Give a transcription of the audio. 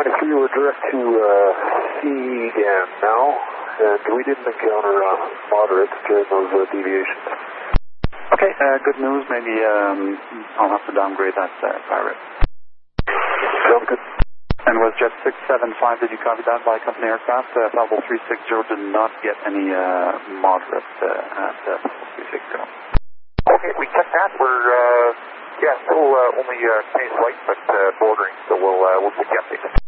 93, we're direct to CDAM now, and we didn't encounter moderates during those deviations. Okay, good news. Maybe I'll have to downgrade that pirate. Sounds good. And was Jet 675, did you copy that by company aircraft? Falcon 360 did not get any moderate at Falcon 360. Okay, we checked that. We're, still only Canadian flight, but bordering, so we'll keep you updated.